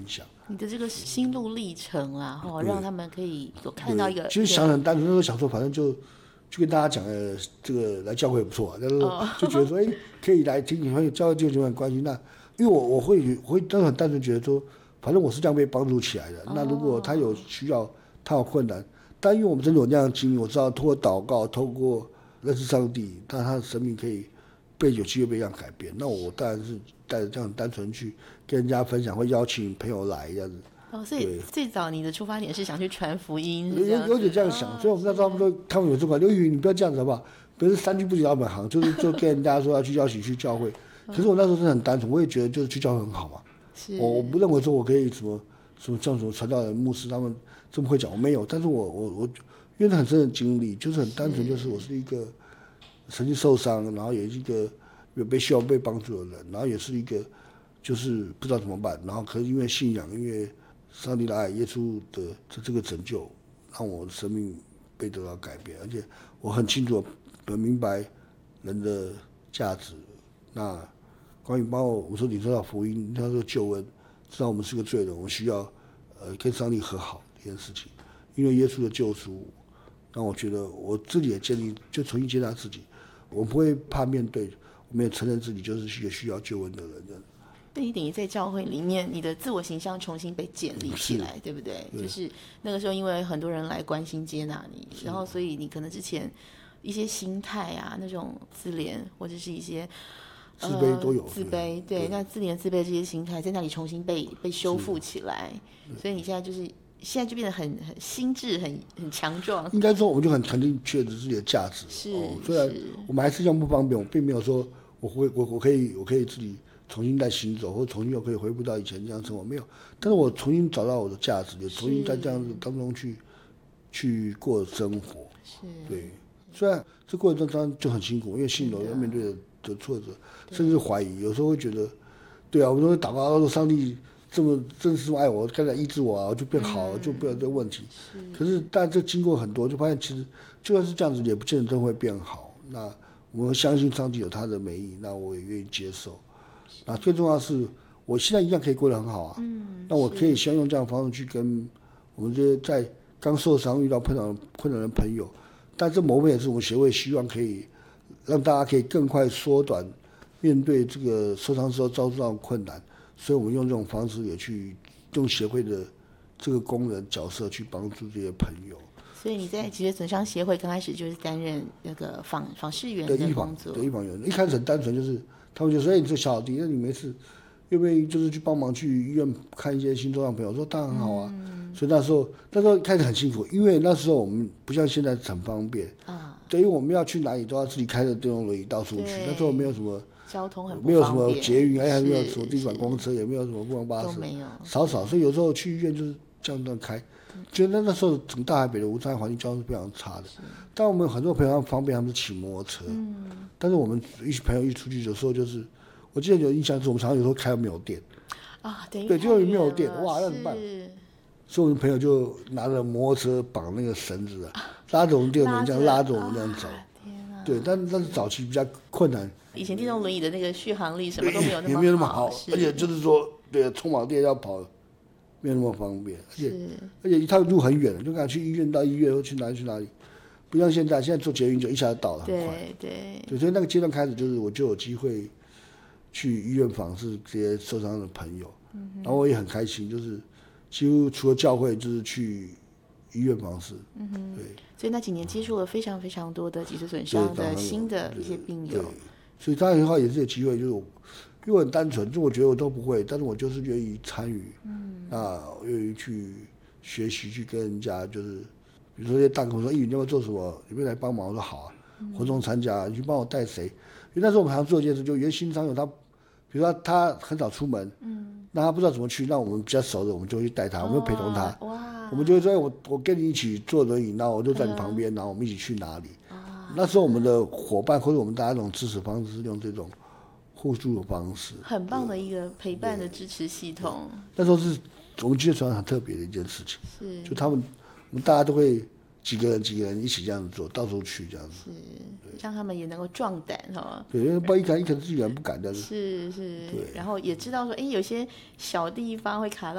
享。 你的这个心路历程啊，让他们可以有看到一个。 其实想很单纯，那时候想说，反正就跟大家讲，这个来教会也不错，但是就觉得说，可以来听你会教会就有点关系。那因为我会当时很单纯觉得说，反正我是这样被帮助起来的。那如果他有需要，他有困难，但因为我们真的有那样的经历，我知道透过祷告，透过认识上帝，但他的生命可以有机会被这样改变。那我当然是带着这样单纯去跟人家分享，会邀请朋友来这样子。 所以最早你的出发点是想去传福音， 有点这样想。所以我们那时候他们有这块，刘宇你不要这样子好不好？不是3句不离老本行，就跟人家说要去邀请去教会。可是我那时候是很单纯，我也觉得就是去教会很好嘛。我不认为说我可以什么像什么传道人、牧师他们这么会讲，我没有。但是我因为很深的经历，就是很单纯，就是我是一个曾经受伤，然后也是一个有需要被帮助的人，然后也是一个就是不知道怎么办，然后可是因为信仰，因为上帝的爱，耶稣的这个拯救，让我的生命被得到改变，而且我很清楚的明白人的价值。那关于包括我说你知道福音，他说救恩，知道我们是个罪人，我们需要跟上帝和好这件事情，因为耶稣的救赎，让我觉得我自己也就重新接纳自己，我不会怕面对，我们也承认自己就是一个需要救恩的人。 对，你等于在教会里面，你的自我形象重新被建立起来，对不对？就是那个时候，因为很多人来关心接纳你，然后所以你可能之前一些心态啊，那种自怜或者是一些自卑都有。 自卑，对，那自怜自卑这些心态在那里重新被修复起来，所以你现在就变得很心智很强壮。 应该说，我们就很肯定确实自己的价值。虽然我们还是这样不方便，我并没有说我可以自己重新再行走，或重新又可以恢复到以前这样生活，没有。但是我重新找到我的价值，也重新在这样子当中去过生活。对。虽然这过程中当然就很辛苦，因为信徒要面对的挫折，甚至怀疑，有时候会觉得，对啊，我们说祷告说上帝真是这么爱我，该来医治我啊，我就变好了，就不要这个问题。可是但这经过很多，就发现其实就算是这样子，也不见得真会变好。那我们相信上帝有他的美意，那我也愿意接受。那最重要的是，我现在一样可以过得很好啊。那我可以先用这样的方式去跟我们这些在刚受伤遇到困难的朋友，但这某部分也是我们协会希望可以让大家可以更快缩短面对这个受伤之后遭受到困难，所以我们用这种方式也去用协会的这个功能角色去帮助这些朋友。 所以你在脊髓损伤协会刚开始就是担任那个访视员的工作。 对，医访员，一开始很单纯，就是他们就说：“你这小弟，那你没事，愿不愿意就是去帮忙去医院看一些心脏朋友？”我说：“当然很好啊。”所以那时候开始很辛苦，因为那时候我们不像现在很方便啊。对，因为我们要去哪里都要自己开着电动轮椅到处去，那时候没有什么交通很不方便， 没有什么捷运，还没有什么地板公车，也没有什么公共巴士， 都没有， 少，所以有时候去医院就是这样开。觉得那时候整个大台北的无障碍环境交通是非常差的，但我们很多朋友方便，他们是骑摩托车，但是我们朋友一出去有时候就是，我记得有印象是我们常常有时候开到没有电啊，对， 就没有电，哇，那怎么办？所以我们朋友就拿着摩托车绑那个绳子拉着我们电动轮这样拉着我们这样走，对，但是早期比较困难， 以前电动轮椅的那个续航力什么都没有那么好， 也没有那么好，而且就是说，对，充饱电要跑。没有那么方便，而且一趟路很远，就赶去医院到医院或去哪里，不像现在坐捷运就一下就到了，很快。对，所以那个阶段开始，就是我就有机会去医院访视这些受伤的朋友，然后我也很开心，就是几乎除了教会，就是去医院访视。对。 所以那几年接触了非常非常多的脊髓损伤的新的一些病友。 所以他很好，也是有机会，就是因为我很单纯，就我觉得我都不会，但是我就是愿意参与，愿意去学习，去跟人家就是，比如说这些大哥说，你要不要做什么？你不要来帮忙？我说好啊，活动参加，你去帮我带谁？因为那时候我们常做一件事，就原新伤友他，比如说他很少出门，那他不知道怎么去，那我们比较熟的，我们就会去带他，我们会陪同他，我们就会说，我跟你一起坐轮椅，然后我就在你旁边，然后我们一起去哪里？那时候我们的伙伴或者我们大家这种支持方式是用这种互助的方式， 很棒的一个陪伴的支持系统。 那时候是我们脊髓很特别的一件事情，就我们大家都会几个人一起这样子做，到处去这样子， 让他们也能够壮胆哈。 对，因为不然一个人自己人不敢的。 是，然后也知道说，有些小地方会卡到。